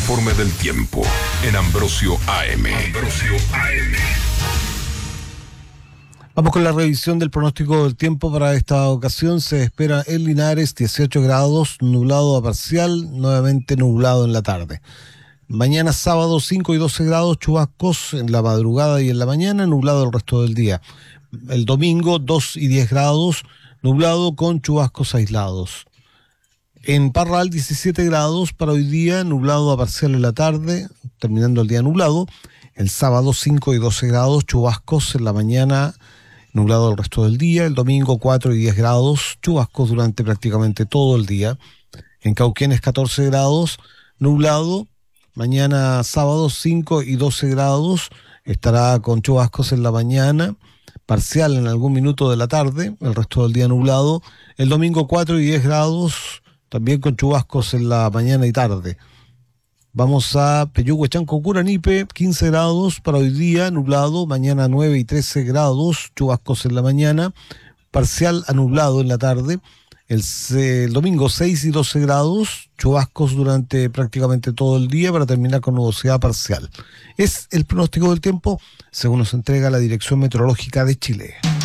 informe del tiempo en Ambrosio AM. Vamos con la revisión del pronóstico del tiempo para esta ocasión. Se espera en Linares 18 grados, nublado a parcial, nuevamente nublado en la tarde. Mañana sábado 5 y 12 grados, chubascos en la madrugada y en la mañana, nublado el resto del día. El domingo 2 y 10 grados, nublado con chubascos aislados. En Parral 17 grados para hoy día, nublado a parcial en la tarde, terminando el día nublado. El sábado 5 y 12 grados, chubascos en la mañana, nublado el resto del día. El domingo 4 y 10 grados, chubascos durante prácticamente todo el día. En Cauquenes 14 grados, nublado. Mañana sábado 5 y 12 grados, estará con chubascos en la mañana, parcial en algún minuto de la tarde, el resto del día nublado. El domingo 4 y 10 grados, también con chubascos en la mañana y tarde. Vamos a Peyúgue-Chanco, Curanipe, 15 grados para hoy día, nublado. Mañana 9 y 13 grados, chubascos en la mañana, parcial a nublado en la tarde. El domingo 6 y 12 grados, chubascos durante prácticamente todo el día para terminar con nubosidad parcial. Es el pronóstico del tiempo según nos entrega la Dirección Meteorológica de Chile.